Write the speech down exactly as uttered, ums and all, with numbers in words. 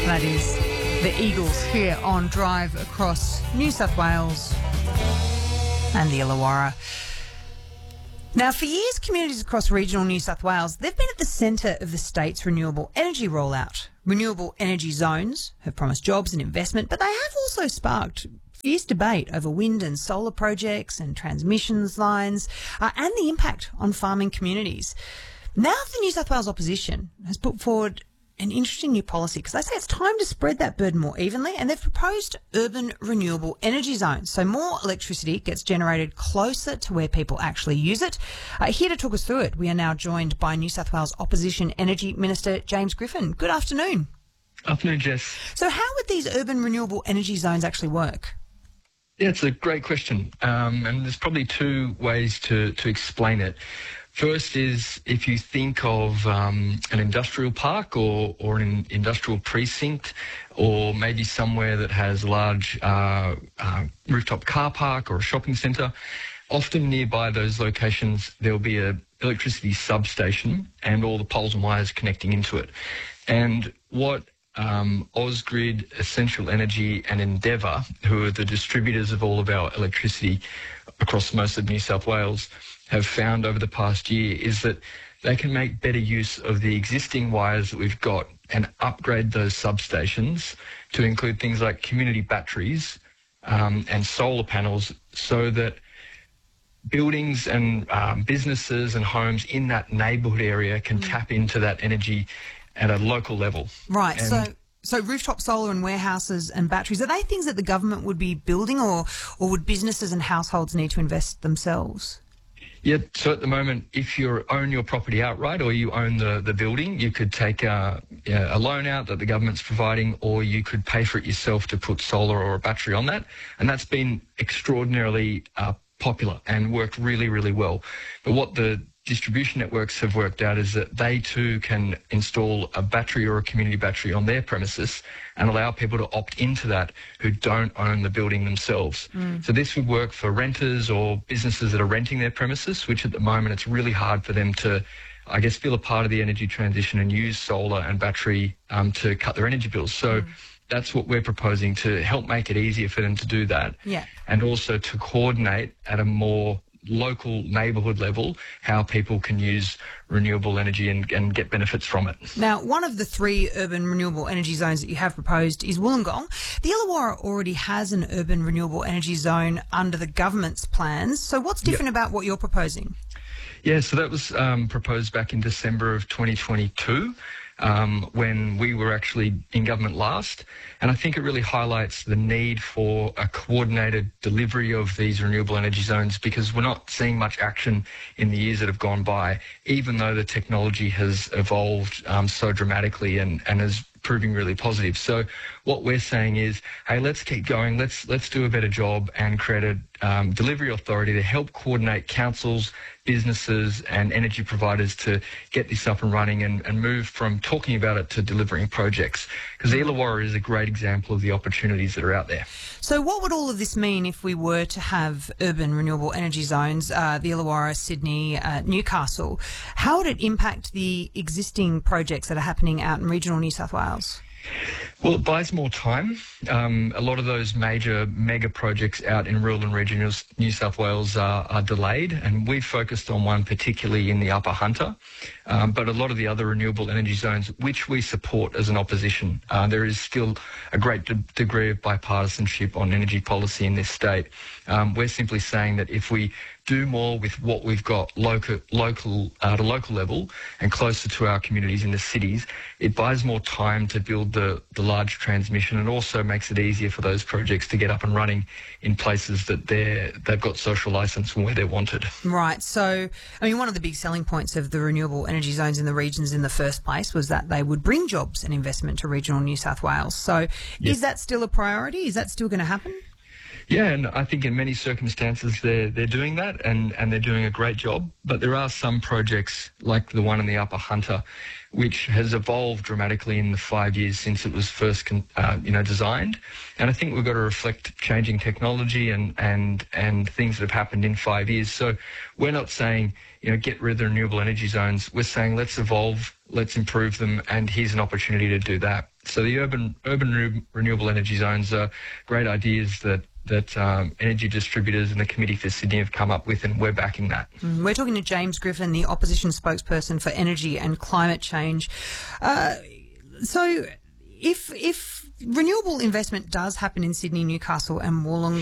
That is the Eagles here on Drive across New South Wales and the Illawarra. Now, for years, communities across regional New South Wales, they've been at the centre of the state's renewable energy rollout. Renewable energy zones have promised jobs and investment, but they have also sparked fierce debate over wind and solar projects and transmissions lines uh, and the impact on farming communities. Now the New South Wales opposition has put forward an interesting new policy because they say it's time to spread that burden more evenly, and they've proposed urban renewable energy zones. So more electricity gets generated closer to where people actually use it. Uh, here to talk us through it, we are now joined by New South Wales Opposition Energy Minister James Griffin. Good afternoon. Afternoon, Jess. So how would these urban renewable energy zones actually work? Yeah, it's a great question, um, and there's probably two ways to, to explain it. First is if you think of um, an industrial park or, or an industrial precinct, or maybe somewhere that has a large uh, uh, rooftop car park or a shopping centre, often nearby those locations there'll be an electricity substation and all the poles and wires connecting into it. And what um, Ausgrid, Essential Energy and Endeavour, who are the distributors of all of our electricity across most of New South Wales, have found over the past year is that they can make better use of the existing wires that we've got and upgrade those substations to include things like community batteries um, and solar panels, so that buildings and um, businesses and homes in that neighbourhood area can mm. tap into that energy at a local level. Right, and so... So rooftop solar and warehouses and batteries, are they things that the government would be building, or, or would businesses and households need to invest themselves? Yeah, so at the moment, if you own your property outright or you own the, the building, you could take a, a loan out that the government's providing, or you could pay for it yourself to put solar or a battery on that. And that's been extraordinarily uh, popular and worked really, really well. But what the distribution networks have worked out is that they too can install a battery or a community battery on their premises and allow people to opt into that who don't own the building themselves. Mm. So this would work for renters or businesses that are renting their premises, which at the moment it's really hard for them to, I guess, feel a part of the energy transition and use solar and battery um, to cut their energy bills. So mm. that's what we're proposing, to help make it easier for them to do that. Yeah. And also to coordinate at a more local neighbourhood level how people can use renewable energy and, and get benefits from it. Now, one of the three urban renewable energy zones that you have proposed is Wollongong. The Illawarra already has an urban renewable energy zone under the government's plans. So what's different yep. about what you're proposing? Yeah, so that was um, proposed back in December of twenty twenty-two. Um, when we were actually in government last. And I think it really highlights the need for a coordinated delivery of these renewable energy zones, because we're not seeing much action in the years that have gone by, even though the technology has evolved um, so dramatically and, and is proving really positive. So what we're saying is, hey, let's keep going. Let's let's do a better job and create a um, delivery authority to help coordinate councils, businesses and energy providers to get this up and running and, and move from talking about it to delivering projects. Because the Illawarra is a great example of the opportunities that are out there. So what would all of this mean if we were to have urban renewable energy zones, uh, the Illawarra, Sydney, uh, Newcastle? How would it impact the existing projects that are happening out in regional New South Wales? Well, it buys more time. Um, a lot of those major mega projects out in rural and regional New South Wales are, are delayed, and we've focused on one particularly in the Upper Hunter. Um, but a lot of the other renewable energy zones, which we support as an opposition, uh, there is still a great de- degree of bipartisanship on energy policy in this state. Um, we're simply saying that if we do more with what we've got local, local uh, at a local level and closer to our communities in the cities, it buys more time to build the, the large transmission, and also makes it easier for those projects to get up and running in places that they're, they've got social licence and where they're wanted. Right. So, I mean, one of the big selling points of the renewable energy zones in the regions in the first place was that they would bring jobs and investment to regional New South Wales. So Yes. Is that still a priority? Is that still going to happen? Yeah, and I think in many circumstances they're, they're doing that and, and they're doing a great job. But there are some projects like the one in the Upper Hunter, which has evolved dramatically in the five years since it was first uh, you know, designed. And I think we've got to reflect changing technology and, and, and things that have happened in five years. So we're not saying, you know, get rid of the renewable energy zones. We're saying let's evolve, let's improve them, and here's an opportunity to do that. So the urban urban re- renewable energy zones are great ideas that that um, energy distributors and the Committee for Sydney have come up with, and we're backing that. Mm, we're talking to James Griffin, the opposition spokesperson for energy and climate change. Uh, so if if renewable investment does happen in Sydney, Newcastle and Wollongong,